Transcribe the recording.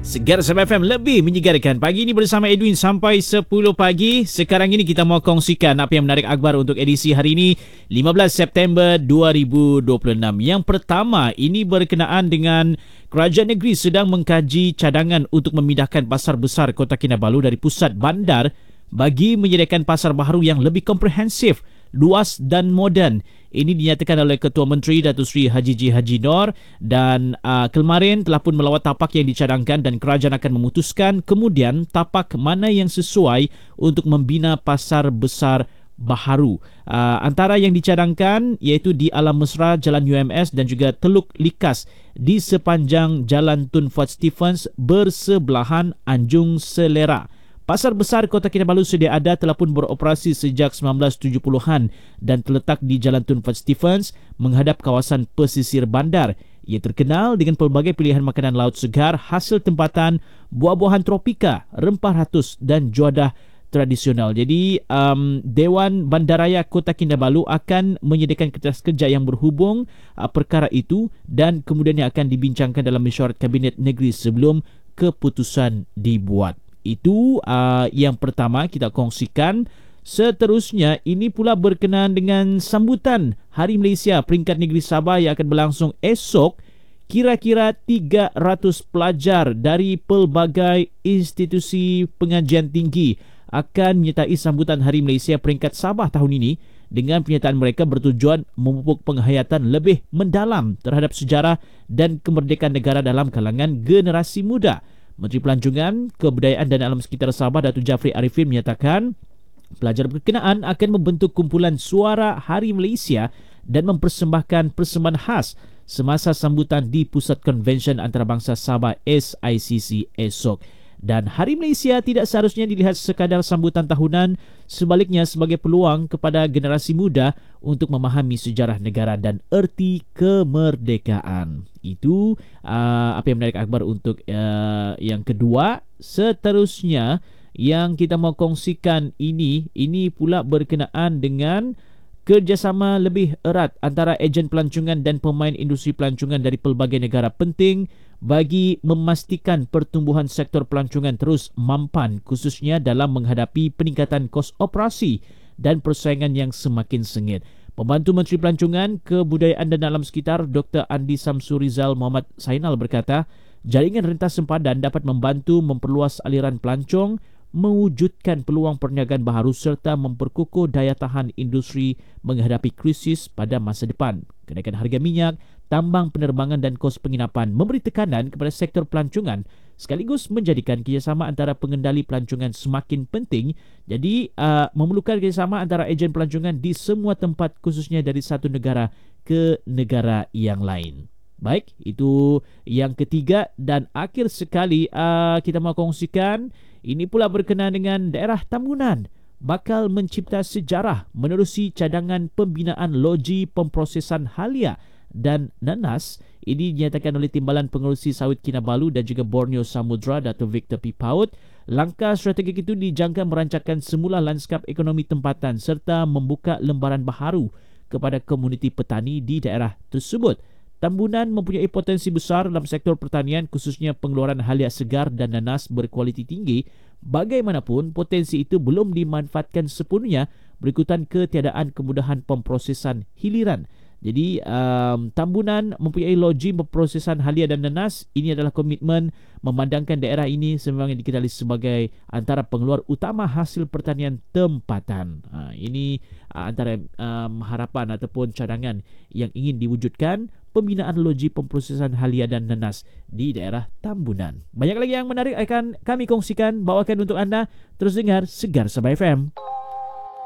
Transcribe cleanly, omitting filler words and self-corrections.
Segar Sabah FM lebih menyegarkan. Pagi ini bersama Edwin sampai 10 pagi. Sekarang ini kita mau kongsikan apa yang menarik akhbar untuk edisi hari ini 15 September 2026. Yang pertama, ini berkenaan dengan Kerajaan Negeri sedang mengkaji cadangan untuk memindahkan pasar besar Kota Kinabalu dari pusat bandar bagi menyediakan pasar baharu yang lebih komprehensif, luas dan moden. Ini dinyatakan oleh Ketua Menteri Datuk Seri Haji G. Haji Nor dan kemarin telah pun melawat tapak yang dicadangkan dan kerajaan akan memutuskan kemudian tapak mana yang sesuai untuk membina pasar besar baharu. Antara yang dicadangkan iaitu di Alam Mesra, Jalan UMS dan juga Teluk Likas di sepanjang Jalan Tun Fat Stephens bersebelahan Anjung Selera. Pasar besar Kota Kinabalu sedia ada telah pun beroperasi sejak 1970-an dan terletak di Jalan Tun Fat Stephens menghadap kawasan pesisir bandar. Ia terkenal dengan pelbagai pilihan makanan laut segar, hasil tempatan, buah-buahan tropika, rempah ratus dan juadah tradisional. Jadi Dewan Bandaraya Kota Kinabalu akan menyediakan kerja yang berhubung perkara itu dan kemudiannya akan dibincangkan dalam mesyuarat Kabinet Negeri sebelum keputusan dibuat. Itu yang pertama kita kongsikan. Seterusnya, ini pula berkenaan dengan sambutan Hari Malaysia Peringkat Negeri Sabah yang akan berlangsung esok. Kira-kira 300 pelajar dari pelbagai institusi pengajian tinggi akan menyertai sambutan Hari Malaysia Peringkat Sabah tahun ini dengan pernyataan mereka bertujuan memupuk penghayatan lebih mendalam terhadap sejarah dan kemerdekaan negara dalam kalangan generasi muda. Menteri Pelancongan, Kebudayaan dan Alam Sekitar Sabah Datuk Jafri Arifin menyatakan pelajar berkenaan akan membentuk kumpulan suara Hari Malaysia dan mempersembahkan persembahan khas semasa sambutan di Pusat Konvensyen Antarabangsa Sabah SICC esok. Dan Hari Malaysia tidak seharusnya dilihat sekadar sambutan tahunan, sebaliknya sebagai peluang kepada generasi muda untuk memahami sejarah negara dan erti kemerdekaan. Itu apa yang menarik akhbar untuk yang kedua. Seterusnya yang kita mau kongsikan ini pula berkenaan dengan kerjasama lebih erat antara ejen pelancongan dan pemain industri pelancongan dari pelbagai negara penting bagi memastikan pertumbuhan sektor pelancongan terus mampan, khususnya dalam menghadapi peningkatan kos operasi dan persaingan yang semakin sengit. Pembantu Menteri Pelancongan, Kebudayaan dan Alam Sekitar Dr. Andi Samsurizal Muhammad Sainal berkata, jaringan rentas sempadan dapat membantu memperluas aliran pelancong, mewujudkan peluang perniagaan baharu serta memperkukuh daya tahan industri menghadapi krisis pada masa depan. Kenaikan harga minyak, tambang penerbangan dan kos penginapan memberi tekanan kepada sektor pelancongan sekaligus menjadikan kerjasama antara pengendali pelancongan semakin penting. Jadi memerlukan kerjasama antara ejen pelancongan di semua tempat khususnya dari satu negara ke negara yang lain. Baik, itu yang ketiga dan akhir sekali kita mahu kongsikan. Ini pula berkenaan dengan daerah Tambunan bakal mencipta sejarah menerusi cadangan pembinaan loji pemprosesan halia dan nanas. Ini dinyatakan oleh Timbalan Pengerusi Sawit Kinabalu dan juga Borneo Samudra Dato' Victor P. Paut. Langkah strategik itu dijangka merancangkan semula lanskap ekonomi tempatan serta membuka lembaran baharu kepada komuniti petani di daerah tersebut. Tambunan mempunyai potensi besar dalam sektor pertanian khususnya pengeluaran halia segar dan nanas berkualiti tinggi. Bagaimanapun, potensi itu belum dimanfaatkan sepenuhnya berikutan ketiadaan kemudahan pemprosesan hiliran. Jadi Tambunan mempunyai loji pemprosesan halia dan nanas. Ini adalah komitmen memandangkan daerah ini sememangnya dikenali sebagai antara pengeluar utama hasil pertanian tempatan. Ini antara harapan ataupun cadangan yang ingin diwujudkan pembinaan loji pemprosesan halia dan nanas di daerah Tambunan. Banyak lagi yang menarik akan kami kongsikan, bawakan untuk anda. Terus dengar Segar Sabah FM.